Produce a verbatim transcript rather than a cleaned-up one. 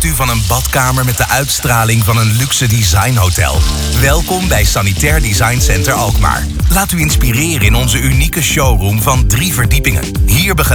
Droomt u van een badkamer met de uitstraling van een luxe designhotel? Welkom bij Sanitair Design Center Alkmaar. Laat u inspireren in onze unieke showroom van drie verdiepingen. Hier begeleiden